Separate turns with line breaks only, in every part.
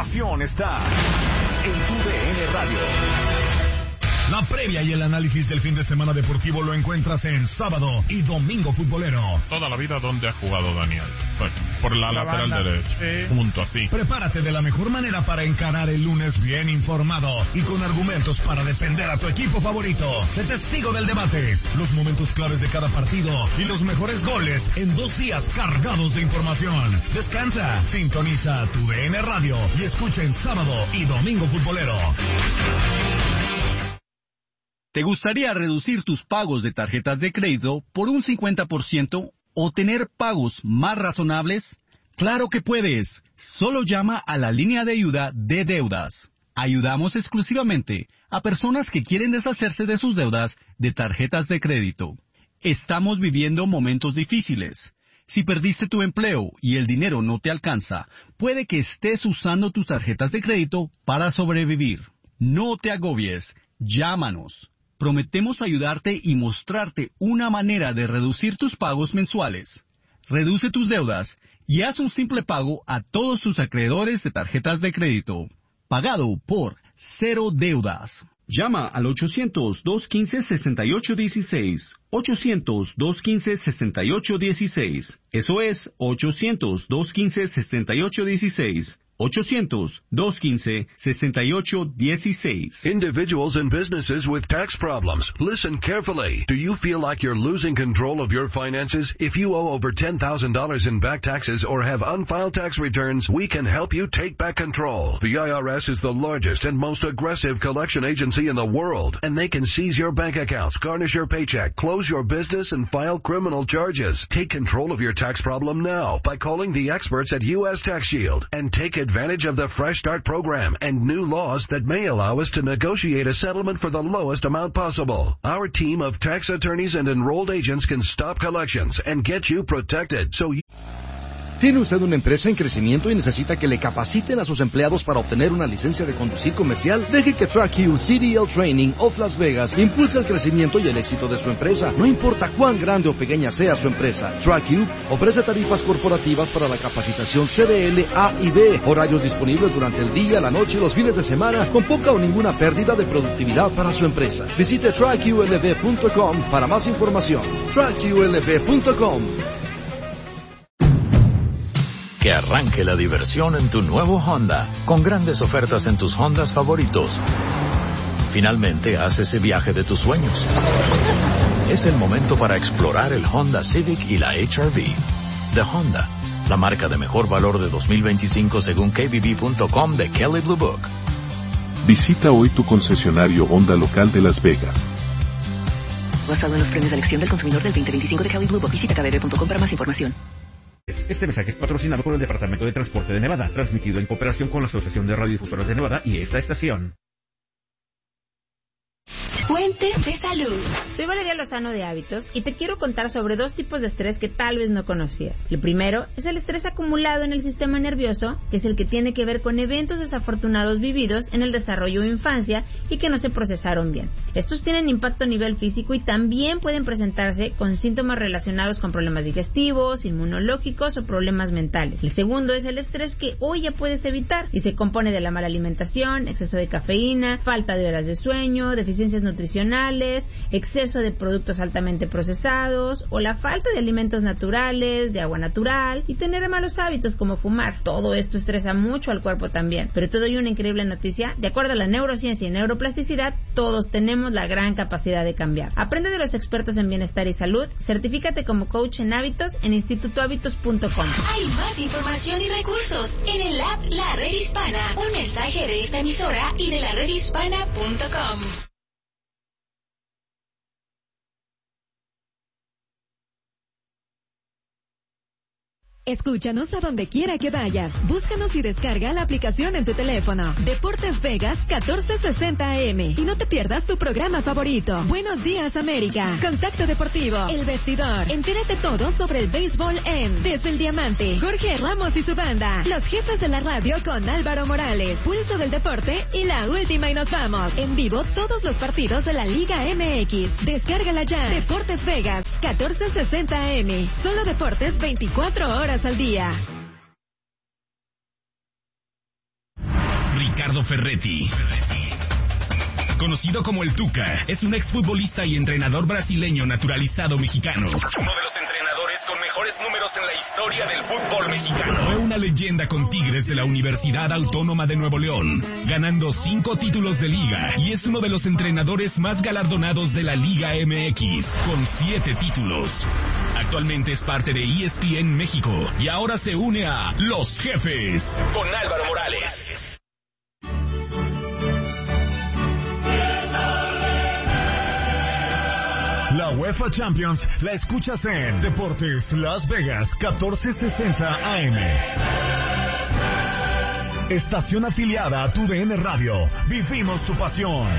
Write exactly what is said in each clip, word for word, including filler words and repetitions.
información está en tu D N Radio.
La previa y el análisis del fin de semana deportivo lo encuentras en Sábado y Domingo Futbolero.
Toda la vida, ¿dónde ha jugado Daniel? Bueno, por la, la lateral banda. Derecha. Sí. Punto así.
Prepárate de la mejor manera para encarar el lunes bien informado y con argumentos para defender a tu equipo favorito. Sé testigo del debate, los momentos claves de cada partido y los mejores goles en dos días cargados de información. Descansa, sintoniza tu D N Radio y escucha en Sábado y Domingo Futbolero.
¿Te gustaría reducir tus pagos de tarjetas de crédito por un cincuenta por ciento o tener pagos más razonables? ¡Claro que puedes! Solo llama a la línea de ayuda de deudas. Ayudamos exclusivamente a personas que quieren deshacerse de sus deudas de tarjetas de crédito. Estamos viviendo momentos difíciles. Si perdiste tu empleo y el dinero no te alcanza, puede que estés usando tus tarjetas de crédito para sobrevivir. No te agobies. Llámanos. Prometemos ayudarte y mostrarte una manera de reducir tus pagos mensuales. Reduce tus deudas y haz un simple pago a todos tus acreedores de tarjetas de crédito. Pagado por Cero Deudas.
Llama al ochocientos, dos quince, sesenta y ocho dieciséis. ochocientos, dos quince, sesenta y ocho dieciséis. Eso es ochocientos, dos quince, sesenta y ocho dieciséis. ochocientos, dos quince, sesenta y ocho dieciséis.
Individuals and businesses with tax problems, listen carefully. Do you feel like you're losing control of your finances? If you owe over ten thousand dollars in back taxes or have unfiled tax returns, we can help you take back control. The I R S is the largest and most aggressive collection agency in the world, and they can seize your bank accounts, garnish your paycheck, close your business, and file criminal charges. Take control of your tax problem now by calling the experts at U S Tax Shield and take advantage advantage of the Fresh Start program and new laws that may allow us to negotiate a settlement for the lowest amount possible. Our team of tax attorneys and enrolled agents can stop collections and get you protected. So you...
¿Tiene usted una empresa en crecimiento y necesita que le capaciten a sus empleados para obtener una licencia de conducir comercial? Deje que TrackU C D L Training of Las Vegas impulse el crecimiento y el éxito de su empresa. No importa cuán grande o pequeña sea su empresa, TrackU ofrece tarifas corporativas para la capacitación C D L A y B, horarios disponibles durante el día, la noche y los fines de semana, con poca o ninguna pérdida de productividad para su empresa. Visite track U L V punto com para más información. track U L V punto com.
Que arranque la diversión en tu nuevo Honda, con grandes ofertas en tus Hondas favoritos. Finalmente, haz ese viaje de tus sueños. Es el momento para explorar el Honda Civic y la H R V. De Honda, la marca de mejor valor de dos mil veinticinco según K B B punto com de Kelley Blue Book.
Visita hoy tu concesionario Honda local de Las Vegas.
Basado en los premios de elección del consumidor del veinte veinticinco de Kelley Blue Book. Visita K B B punto com para más información.
Este mensaje es patrocinado por el Departamento de Transporte de Nevada, transmitido en cooperación con la Asociación de Radiodifusoras de Nevada y esta estación.
Fuentes de salud.
Soy Valeria Lozano de Hábitos y te quiero contar sobre dos tipos de estrés que tal vez no conocías. El primero es el estrés acumulado en el sistema nervioso, que es el que tiene que ver con eventos desafortunados vividos en el desarrollo o infancia y que no se procesaron bien. Estos tienen impacto a nivel físico y también pueden presentarse con síntomas relacionados con problemas digestivos, inmunológicos o problemas mentales. El segundo es el estrés que hoy ya puedes evitar y se compone de la mala alimentación, exceso de cafeína, falta de horas de sueño, deficiencias nutricionales, exceso de productos altamente procesados o la falta de alimentos naturales, de agua natural y tener malos hábitos como fumar. Todo esto estresa mucho al cuerpo también. Pero te doy una increíble noticia. De acuerdo a la neurociencia y neuroplasticidad, todos tenemos la gran capacidad de cambiar. Aprende de los expertos en bienestar y salud. Certifícate como coach en hábitos en instituto hábitos punto com.
Hay más información y recursos en el app La Red Hispana. Un mensaje de esta emisora y de la red hispana punto com.
Escúchanos a donde quiera que vayas. Búscanos y descarga la aplicación en tu teléfono. Deportes Vegas catorce sesenta A M. Y no te pierdas tu programa favorito. Buenos días, América. Contacto Deportivo. El Vestidor. Entérate todo sobre el béisbol en Desde el Diamante. Jorge Ramos y su banda. Los jefes de la radio con Álvaro Morales. Pulso del Deporte y la última y nos vamos. En vivo todos los partidos de la Liga M X. Descárgala ya. Deportes Vegas catorce sesenta A M. Solo deportes veinticuatro horas al día.
Ricardo Ferretti. Conocido como el Tuca, es un exfutbolista y entrenador brasileño naturalizado mexicano. Uno de los entrenadores con mejores números en la historia del fútbol mexicano. Fue una leyenda con Tigres de la Universidad Autónoma de Nuevo León, ganando cinco títulos de liga, y es uno de los entrenadores más galardonados de la Liga M X, con siete títulos. Actualmente es parte de E S P N México y ahora se une a Los Jefes con Álvaro Morales.
La UEFA Champions la escuchas en Deportes Las Vegas catorce sesenta A M. Estación afiliada a tu D N Radio. Vivimos tu pasión.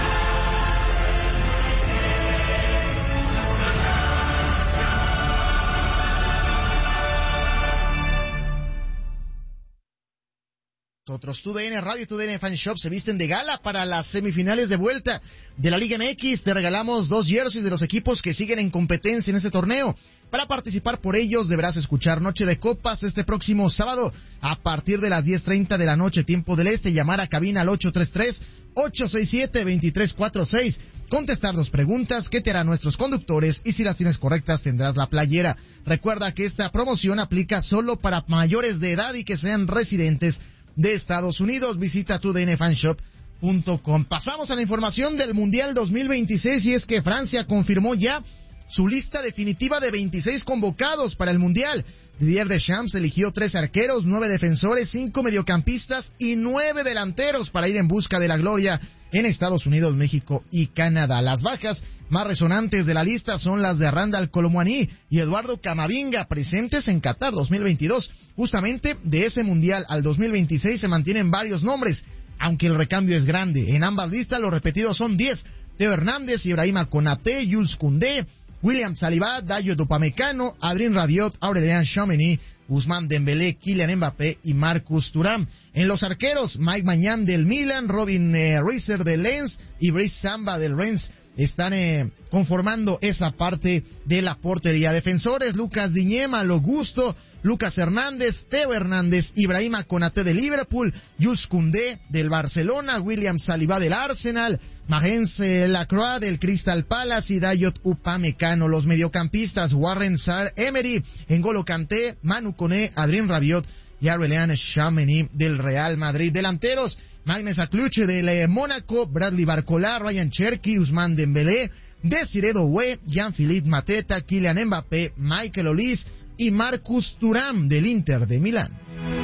Otros Tu D N Radio y Tu D N Fan Shop se visten de gala para las semifinales de vuelta de la Liga M X. Te regalamos dos jerseys de los equipos que siguen en competencia en este torneo. Para participar por ellos deberás escuchar Noche de Copas este próximo sábado a partir de las diez treinta de la noche, tiempo del este. Llamar a cabina al ocho tres tres, ocho seis siete, dos tres cuatro seis. Contestar dos preguntas que te harán nuestros conductores y si las tienes correctas tendrás la playera. Recuerda que esta promoción aplica solo para mayores de edad y que sean residentes de Estados Unidos. Visita tu d n fan shop punto com. Pasamos a la información del Mundial dos mil veintiséis y es que Francia confirmó ya su lista definitiva de veintiséis convocados para el Mundial. Didier Deschamps eligió tres arqueros, nueve defensores, cinco mediocampistas y nueve delanteros para ir en busca de la gloria en Estados Unidos, México y Canadá. Las bajas más resonantes de la lista son las de Randall Colomwani y Eduardo Camavinga, presentes en Qatar dos mil veintidós. Justamente de ese Mundial al dos mil veintiséis se mantienen varios nombres, aunque el recambio es grande. En ambas listas los repetidos son diez. Teo Hernández, Ibrahima Konaté, Jules Koundé, William Saliba, Dayot Upamecano, Adrien Rabiot, Aurélien Tchouameni, Ousmane Dembélé, Kylian Mbappé y Marcus Thuram. En los arqueros, Mike Maignan del Milan, Robin eh, Reiser del Lens y Brice Samba del Rennes están eh, conformando esa parte de la portería. Defensores, Lucas Digne, Malo Gusto, Lucas Hernández, Teo Hernández, Ibrahima Konaté del Liverpool, Jules Koundé del Barcelona, William Saliba del Arsenal, Magense Lacroix del Crystal Palace y Dayot Upamecano. Los mediocampistas, Warren Sarr-Emery, N'Golo Kanté, Manu Koné, Adrien Rabiot y Aurélien Tchouameni del Real Madrid. Delanteros, Magnus Akluche del Mónaco, Bradley Barcola, Ryan Cherki, Ousmane Dembélé, Desiré Doué, Jean-Philippe Mateta, Kylian Mbappé, Michael Olise y Marcus Thuram del Inter de Milán.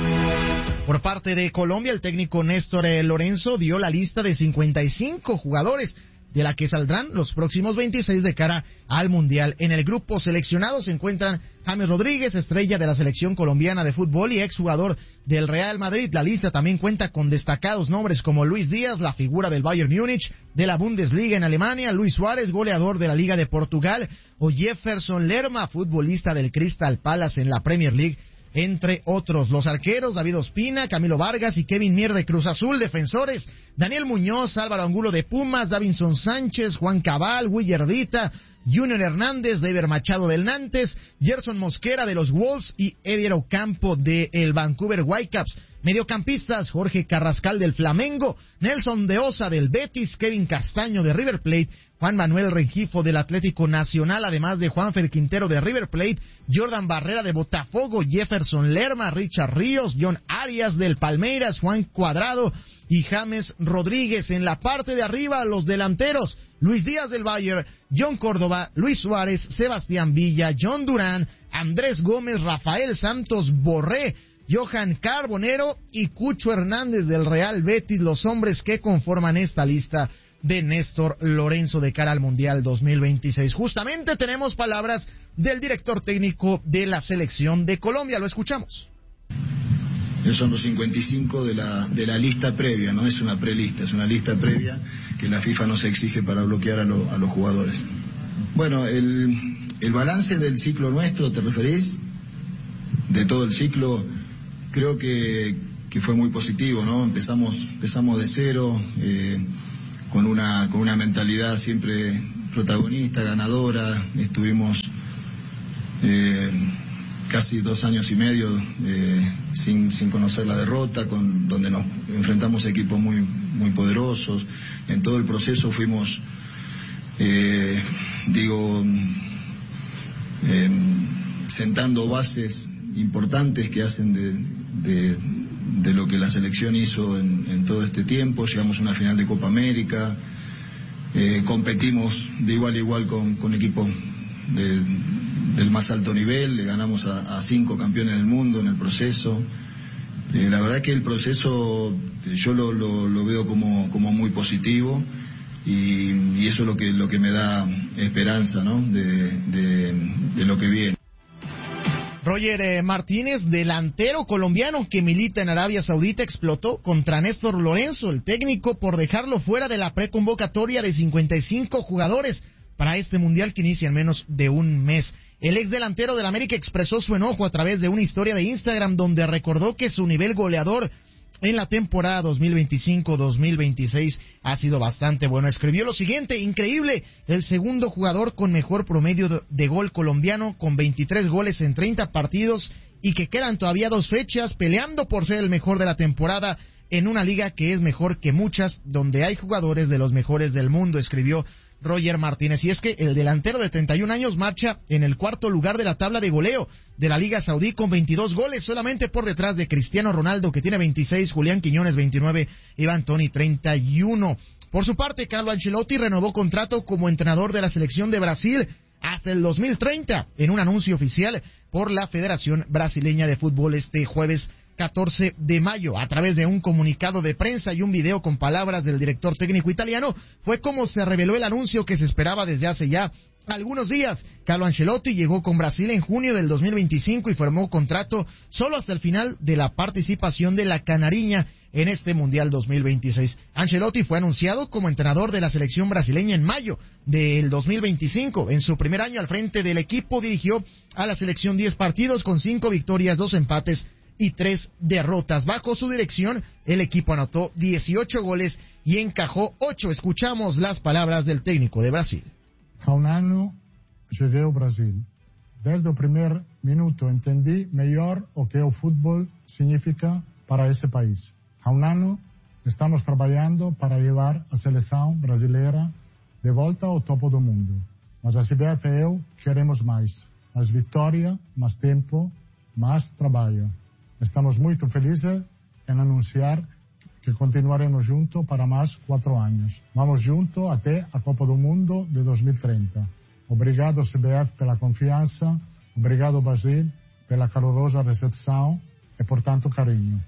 Por parte de Colombia, el técnico Néstor Lorenzo dio la lista de cincuenta y cinco jugadores de la que saldrán los próximos veintiséis de cara al Mundial. En el grupo seleccionado se encuentran James Rodríguez, estrella de la selección colombiana de fútbol y exjugador del Real Madrid. La lista también cuenta con destacados nombres como Luis Díaz, la figura del Bayern Múnich, de la Bundesliga en Alemania, Luis Suárez, goleador de la Liga de Portugal, o Jefferson Lerma, futbolista del Crystal Palace en la Premier League, entre otros. Los arqueros, David Ospina, Camilo Vargas y Kevin Mier de Cruz Azul. Defensores, Daniel Muñoz, Álvaro Angulo de Pumas, Davinson Sánchez, Juan Cabal, Willardita, Junior Hernández, David Machado del Nantes, Gerson Mosquera de los Wolves y Edier Ocampo de el Vancouver Whitecaps. Mediocampistas, Jorge Carrascal del Flamengo, Nelson de Osa del Betis, Kevin Castaño de River Plate, Juan Manuel Rengifo del Atlético Nacional, además de Juanfer Quintero de River Plate, Jordan Barrera de Botafogo, Jefferson Lerma, Richard Ríos, John Arias del Palmeiras, Juan Cuadrado y James Rodríguez. En la parte de arriba, los delanteros, Luis Díaz del Bayern, John Córdoba, Luis Suárez, Sebastián Villa, John Durán, Andrés Gómez, Rafael Santos Borré, Johan Carbonero y Cucho Hernández del Real Betis, los hombres que conforman esta lista de Néstor Lorenzo de cara al Mundial dos mil veintiséis. Justamente tenemos palabras del director técnico de la selección de Colombia, lo escuchamos.
Esos son los cincuenta y cinco de la, de la lista previa, no es una prelista, es una lista previa que la FIFA nos exige para bloquear a, lo, a los jugadores. Bueno, el, el balance del ciclo nuestro, ¿te referís? De todo el ciclo, creo que, que fue muy positivo, ¿no? Empezamos, empezamos de cero, eh, con una, con una mentalidad siempre protagonista, ganadora, estuvimos... Eh, casi dos años y medio eh, sin, sin conocer la derrota, con, donde nos enfrentamos a equipos muy, muy poderosos. En todo el proceso fuimos, eh, digo, eh, sentando bases importantes que hacen de, de, de lo que la selección hizo en, en todo este tiempo. Llegamos a una final de Copa América, eh, competimos de igual a igual con, con equipos de, del más alto nivel, le ganamos a, a cinco campeones del mundo en el proceso. Eh, la verdad que el proceso yo lo, lo, lo veo como, como muy positivo y, y eso es lo que, lo que me da esperanza, ¿no? de, de, de lo que viene.
Roger eh, Martínez, delantero colombiano que milita en Arabia Saudita, explotó contra Néstor Lorenzo, el técnico, por dejarlo fuera de la preconvocatoria de cincuenta y cinco jugadores para este mundial que inicia en menos de un mes. El ex delantero del América expresó su enojo a través de una historia de Instagram donde recordó que su nivel goleador en la temporada dos mil veinticinco dos mil veintiséis ha sido bastante bueno. Escribió lo siguiente: increíble, el segundo jugador con mejor promedio de, de gol colombiano, con veintitrés goles en treinta partidos y que quedan todavía dos fechas peleando por ser el mejor de la temporada en una liga que es mejor que muchas, donde hay jugadores de los mejores del mundo, escribió Roger Martínez. Y es que el delantero de treinta y un años marcha en el cuarto lugar de la tabla de goleo de la Liga Saudí con veintidós goles, solamente por detrás de Cristiano Ronaldo, que tiene veintiséis, Julián Quiñones veintinueve, Iván Toney treinta y uno. Por su parte, Carlo Ancelotti renovó contrato como entrenador de la selección de Brasil hasta el dos mil treinta en un anuncio oficial por la Federación Brasileña de Fútbol este jueves catorce de mayo. A través de un comunicado de prensa y un video con palabras del director técnico italiano, fue como se reveló el anuncio que se esperaba desde hace ya algunos días. Carlo Ancelotti llegó con Brasil en junio del dos mil veinticinco y firmó contrato solo hasta el final de la participación de la Canariña en este Mundial dos mil veintiséis. Ancelotti fue anunciado como entrenador de la selección brasileña en mayo del dos mil veinticinco. En su primer año al frente del equipo dirigió a la selección diez partidos con cinco victorias, dos empates y tres derrotas. Bajo su dirección, el equipo anotó dieciocho goles y encajó ocho. Escuchamos las palabras del técnico de Brasil.
Há um ano cheguei ao Brasil. Desde o primeiro minuto entendi melhor o que o futebol significa para esse país. Há um ano estamos trabalhando para levar a seleção brasileira de volta ao topo do mundo. Mas a C B F e eu queremos mais. Mais vitória, mais tempo, mais trabalho. Estamos muito felizes em anunciar que continuaremos juntos para mais quatro anos. Vamos juntos até a Copa do Mundo de dois mil e trinta. Obrigado, C B F, pela confiança. Obrigado, Brasil, pela calorosa recepção e por tanto carinho.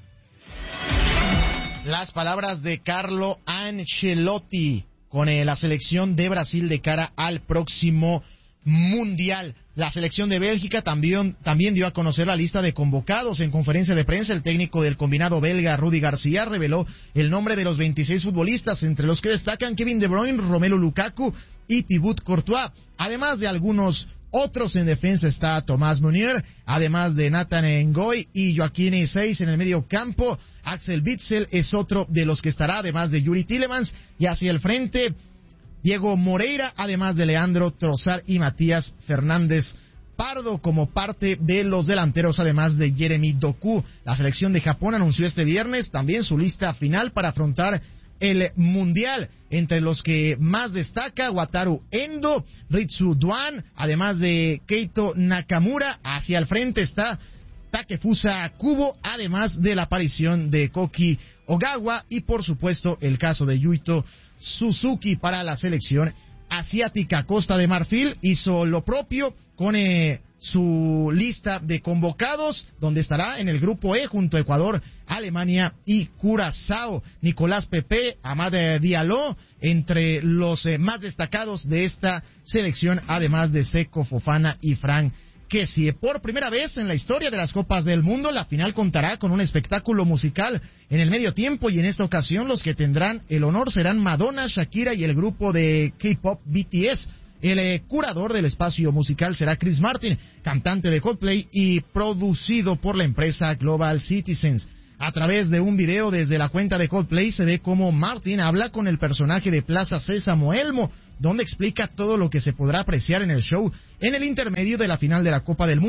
Las palabras de Carlo Ancelotti con eh, la selección de Brasil de cara al próximo Mundial. La selección de Bélgica también, también dio a conocer la lista de convocados. En conferencia de prensa, el técnico del combinado belga, Rudy García, reveló el nombre de los veintiséis futbolistas, entre los que destacan Kevin De Bruyne, Romelu Lukaku y Thibaut Courtois. Además de algunos otros en defensa está Thomas Meunier, además de Nathan Ngoy y Joaquín Seis en el medio campo. Axel Witsel es otro de los que estará, además de Yuri Tielemans, y hacia el frente Diego Moreira, además de Leandro Trossard y Matías Fernández Pardo como parte de los delanteros, además de Jeremy Doku. La selección de Japón anunció este viernes también su lista final para afrontar el Mundial, entre los que más destaca Wataru Endo, Ritsu Doan, además de Keito Nakamura. Hacia el frente está Takefusa Kubo, además de la aparición de Koki Ogawa y por supuesto el caso de Yuito Suzuki. Para la selección asiática, Costa de Marfil hizo lo propio con eh, su lista de convocados, donde estará en el grupo E junto a Ecuador, Alemania y Curazao. Nicolás Pepe, Amad Diallo, entre los eh, más destacados de esta selección, además de Seko Fofana y Frank Kessie. Por primera vez en la historia de las Copas del Mundo, la final contará con un espectáculo musical en el medio tiempo, y en esta ocasión los que tendrán el honor serán Madonna, Shakira y el grupo de K-pop B T S. El eh, curador del espacio musical será Chris Martin, cantante de Coldplay y producido por la empresa Global Citizens. A través de un video desde la cuenta de Coldplay se ve cómo Martin habla con el personaje de Plaza Sésamo Elmo, donde explica todo lo que se podrá apreciar en el show en el intermedio de la final de la Copa del Mundo.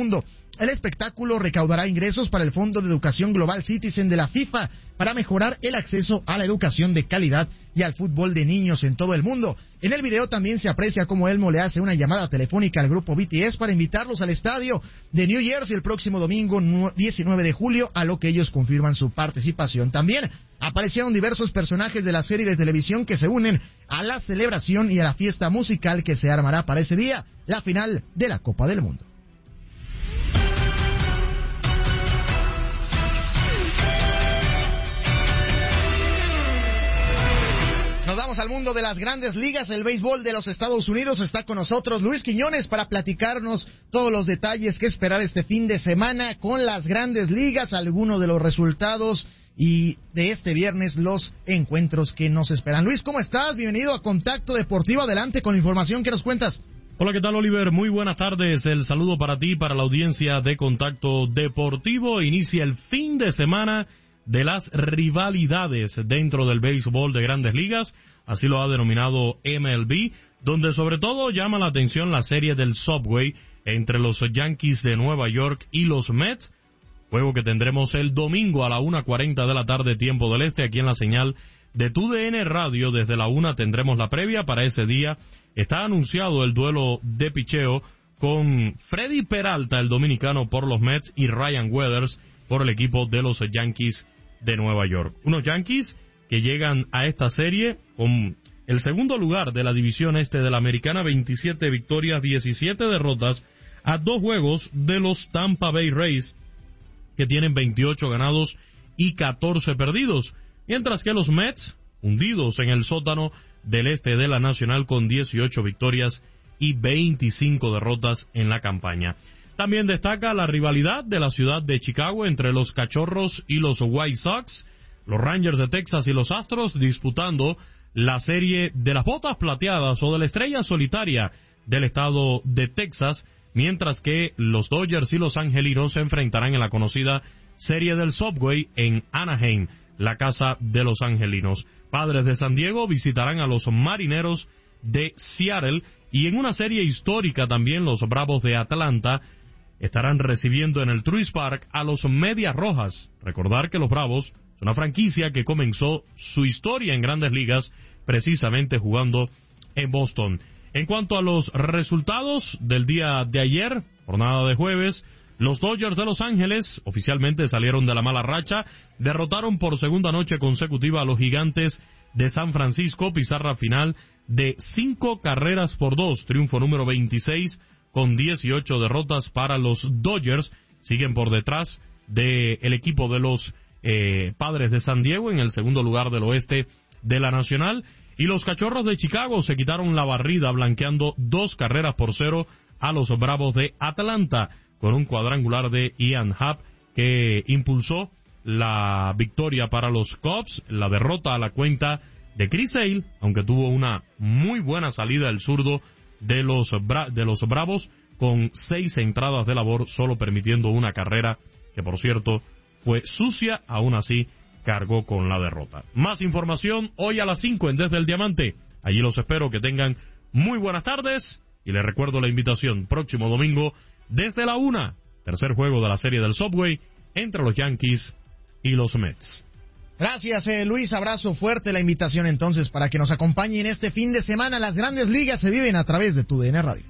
El espectáculo recaudará ingresos para el Fondo de Educación Global Citizen de la FIFA para mejorar el acceso a la educación de calidad y al fútbol de niños en todo el mundo. En el video también se aprecia cómo Elmo le hace una llamada telefónica al grupo B T S para invitarlos al estadio de New Jersey el próximo domingo diecinueve de julio, a lo que ellos confirman su participación. También aparecieron diversos personajes de la serie de televisión que se unen a la celebración y a la fiesta musical que se armará para ese día, la final de la Copa del Mundo. Nos vamos al mundo de las grandes ligas. El béisbol de los Estados Unidos. Está con nosotros Luis Quiñones para platicarnos todos los detalles que esperar este fin de semana con las grandes ligas, algunos de los resultados y de este viernes los encuentros que nos esperan. Luis, ¿cómo estás? Bienvenido a Contacto Deportivo. Adelante con la información que nos cuentas.
Hola, ¿qué tal, Oliver? Muy buenas tardes. El saludo para ti, para la audiencia de Contacto Deportivo. Inicia el fin de semana de las rivalidades dentro del béisbol de grandes ligas, así lo ha denominado M L B, donde sobre todo llama la atención la serie del Subway entre los Yankees de Nueva York y los Mets, juego que tendremos el domingo a la una cuarenta de la tarde, tiempo del este, aquí en la señal de T U D N Radio. Desde la una tendremos la previa. Para ese día está anunciado el duelo de picheo con Freddy Peralta, el dominicano, por los Mets, y Ryan Weathers por el equipo de los Yankees de Nueva York. Unos Yankees que llegan a esta serie con el segundo lugar de la división este de la Americana, veintisiete victorias, diecisiete derrotas, a dos juegos de los Tampa Bay Rays, que tienen veintiocho ganados y catorce perdidos, mientras que los Mets, hundidos en el sótano del este de la Nacional, con dieciocho victorias y veinticinco derrotas en la campaña. También destaca la rivalidad de la ciudad de Chicago entre los Cachorros y los White Sox, los Rangers de Texas y los Astros disputando la serie de las botas plateadas o de la estrella solitaria del estado de Texas, mientras que los Dodgers y los Angelinos se enfrentarán en la conocida serie del Subway en Anaheim, la casa de los Angelinos. Padres de San Diego visitarán a los Marineros de Seattle, y en una serie histórica también los Bravos de Atlanta estarán recibiendo en el Truist Park a los Medias Rojas. Recordar que los Bravos es una franquicia que comenzó su historia en Grandes Ligas precisamente jugando en Boston. En cuanto a los resultados del día de ayer, jornada de jueves, los Dodgers de Los Ángeles oficialmente salieron de la mala racha, derrotaron por segunda noche consecutiva a los Gigantes de San Francisco, pizarra final de cinco carreras por dos, triunfo número veintiséis, con dieciocho derrotas para los Dodgers. Siguen por detrás del equipo de los eh, Padres de San Diego en el segundo lugar del oeste de la Nacional, y los Cachorros de Chicago se quitaron la barrida blanqueando dos carreras por cero a los Bravos de Atlanta, con un cuadrangular de Ian Happ que impulsó la victoria para los Cubs. La derrota a la cuenta de Chris Sale, aunque tuvo una muy buena salida el zurdo de los, Bra- de los Bravos, con seis entradas de labor, solo permitiendo una carrera, que por cierto fue sucia, aún así cargó con la derrota. Más información hoy a las cinco en Desde el Diamante. Allí los espero, que tengan muy buenas tardes, y les recuerdo la invitación, próximo domingo desde la una, tercer juego de la serie del Subway entre los Yankees y los Mets.
Gracias, eh, Luis. Abrazo fuerte. La invitación entonces para que nos acompañen este fin de semana. Las grandes ligas se viven a través de T U D N Radio.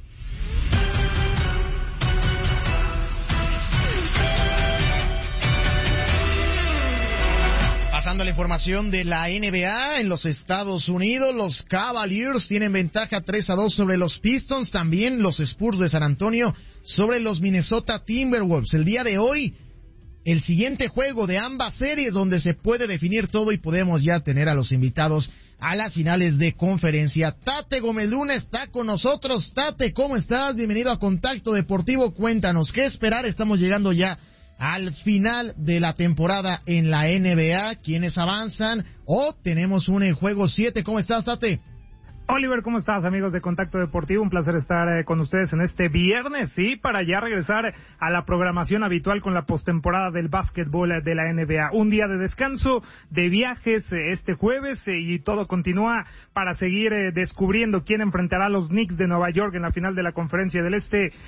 Pasando a la información de la N B A en los Estados Unidos, los Cavaliers tienen ventaja tres a dos sobre los Pistons, también los Spurs de San Antonio sobre los Minnesota Timberwolves. El día de hoy, el siguiente juego de ambas series donde se puede definir todo y podemos ya tener a los invitados a las finales de conferencia. Tate Gómez Luna está con nosotros. Tate, ¿cómo estás? Bienvenido a Contacto Deportivo. Cuéntanos, ¿qué esperar? Estamos llegando ya al final de la temporada en la N B A. ¿Quiénes avanzan? O tenemos un en juego siete. ¿Cómo estás, Tate?
Oliver, ¿cómo estás, amigos de Contacto Deportivo? Un placer estar eh, con ustedes en este viernes, sí, para ya regresar a la programación habitual con la postemporada del básquetbol de la N B A. Un día de descanso, de viajes eh, este jueves eh, y todo continúa para seguir eh, descubriendo quién enfrentará a los Knicks de Nueva York en la final de la Conferencia del Este